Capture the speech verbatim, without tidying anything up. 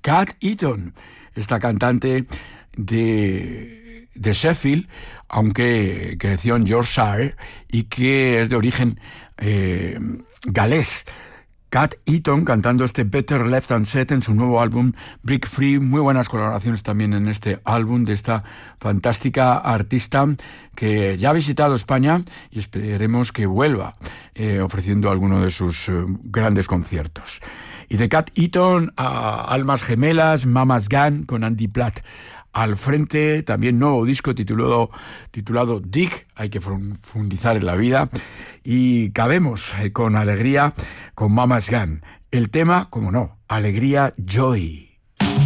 Cat Eaton, esta cantante de, de Sheffield, aunque creció en Yorkshire y que es de origen eh, galés. Cat Eaton cantando este Better Left Unsaid en su nuevo álbum Break Free. Muy buenas colaboraciones también en este álbum de esta fantástica artista que ya ha visitado España y esperemos que vuelva eh, ofreciendo alguno de sus eh, grandes conciertos. Y de Cat Eaton a Almas Gemelas, Mama's Gun con Andy Platt al frente, también nuevo disco titulado, titulado Dig, hay que profundizar en la vida, y cabemos eh, con alegría con Mama's Gun. El tema, como no, Alegría Joy.